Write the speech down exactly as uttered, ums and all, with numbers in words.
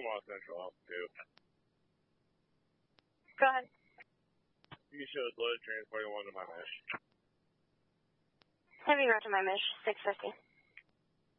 Omaha Central, altitude. Go ahead. You shows loaded transporting one to my mesh. Heavy route to my mesh, six fifty.